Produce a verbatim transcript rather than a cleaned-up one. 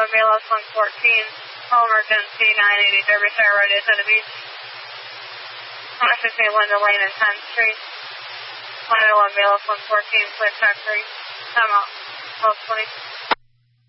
one B L S one fourteen, call emergency nine eighty Derby Star Road is at the beach. one fifty-one to Lane and tenth Street. one oh one B L S one fourteen, clear track three. Time out. twelve twenty.